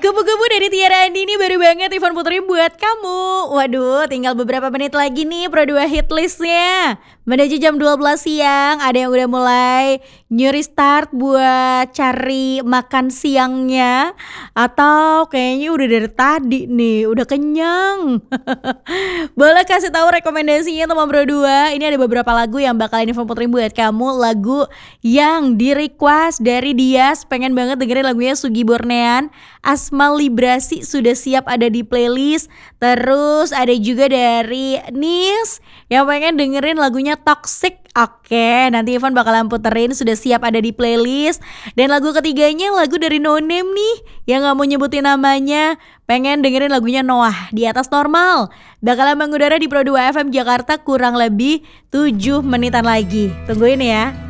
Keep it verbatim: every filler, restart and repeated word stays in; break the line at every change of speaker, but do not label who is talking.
Kupu-kupu dari Tiara Andi ini baru banget Ivan puterin buat kamu. Waduh, tinggal beberapa menit lagi nih Pro dua hit listnya. Menuju jam dua belas siang, ada yang udah mulai nyuri start buat cari makan siangnya. Atau kayaknya udah dari tadi nih, udah kenyang. Boleh kasih tahu rekomendasinya teman Pro dua. Ini ada beberapa lagu yang bakalan Ivan puterin buat kamu. Lagu yang di request dari Dias, pengen banget dengerin lagunya Sugi Bornean. Asma Librasi sudah siap ada di playlist. Terus ada juga dari Nis yang pengen dengerin lagunya Toxic. Oke, nanti Ivan bakalan puterin, sudah siap ada di playlist. Dan lagu ketiganya lagu dari No Name nih, yang gak mau nyebutin namanya, pengen dengerin lagunya Noah, Di Atas Normal. Bakalan mengudara di Pro dua F M Jakarta kurang lebih tujuh menitan lagi. Tungguin ya.